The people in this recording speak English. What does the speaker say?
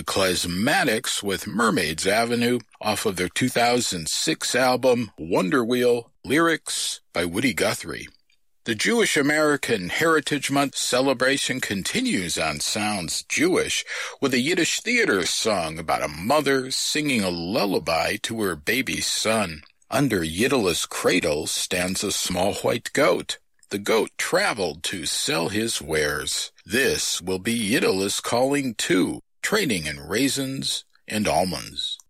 The Klezmatics with Mermaids Avenue off of their 2006 album Wonder Wheel, lyrics by Woody Guthrie. The Jewish American Heritage Month celebration continues on Sounds Jewish with a Yiddish theater song about a mother singing a lullaby to her baby son. Under Yiddle's cradle stands a small white goat. The goat traveled to sell his wares. This will be Yiddle's calling too, trading in raisins and almonds.